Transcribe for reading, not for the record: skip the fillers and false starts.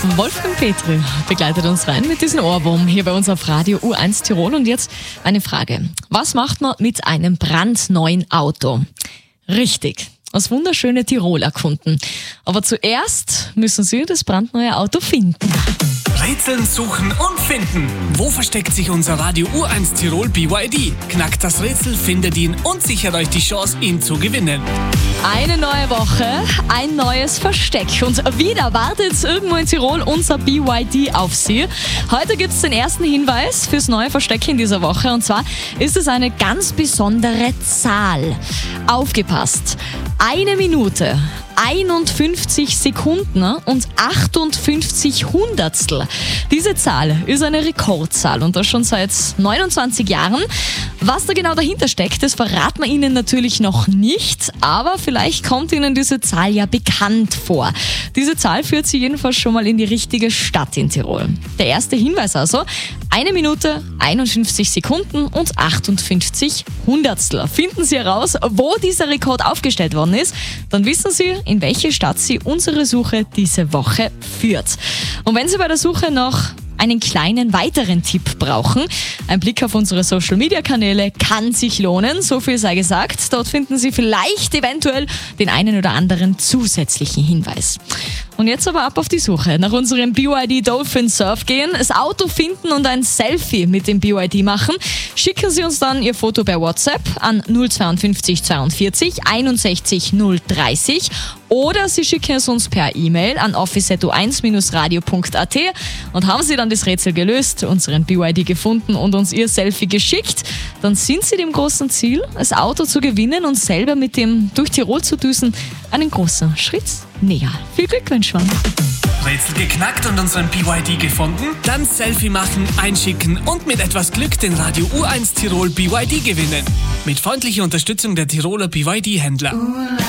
Wolfgang Petri begleitet uns rein mit diesem Ohrwurm hier bei uns auf Radio U1 Tirol. Und jetzt eine Frage. Was macht man mit einem brandneuen Auto? Richtig, das wunderschöne Tirol erkunden. Aber zuerst müssen Sie das brandneue Auto finden. Rätseln, suchen und finden. Wo versteckt sich unser Radio U1 Tirol BYD? Knackt das Rätsel, findet ihn und sichert euch die Chance, ihn zu gewinnen. Eine neue Woche, ein neues Versteck. Und wieder wartet irgendwo in Tirol unser BYD auf Sie. Heute gibt es den ersten Hinweis fürs neue Versteck in dieser Woche. Und zwar ist es eine ganz besondere Zahl. Aufgepasst! 1 Minute, 51 Sekunden und 58 Hundertstel. Diese Zahl ist eine Rekordzahl und das schon seit 29 Jahren. Was da genau dahinter steckt, das verraten wir Ihnen natürlich noch nicht, aber vielleicht kommt Ihnen diese Zahl ja bekannt vor. Diese Zahl führt Sie jedenfalls schon mal in die richtige Stadt in Tirol. Der erste Hinweis also: 1 Minute, 51 Sekunden und 58 Hundertstel. Finden Sie heraus, wo dieser Rekord aufgestellt worden ist, dann wissen Sie, in welche Stadt Sie unsere Suche diese Woche führt. Und wenn Sie bei der Suche noch einen kleinen weiteren Tipp brauchen, ein Blick auf unsere Social-Media-Kanäle kann sich lohnen, so viel sei gesagt. Dort finden Sie vielleicht eventuell den einen oder anderen zusätzlichen Hinweis. Und jetzt aber ab auf die Suche nach unserem BYD Dolphin Surf gehen, das Auto finden und ein Selfie mit dem BYD machen. Schicken Sie uns dann Ihr Foto per WhatsApp an 052 42 61 030 oder Sie schicken es uns per E-Mail an office@u1-radio.at und haben Sie dann das Rätsel gelöst, unseren BYD gefunden und uns Ihr Selfie geschickt, dann sind Sie dem großen Ziel, das Auto zu gewinnen und selber mit dem durch Tirol zu düsen, einen großen Schritt näher. Viel Glück wünschen. Rätsel geknackt und unseren BYD gefunden? Dann Selfie machen, einschicken und mit etwas Glück den Radio U1 Tirol BYD gewinnen. Mit freundlicher Unterstützung der Tiroler BYD-Händler.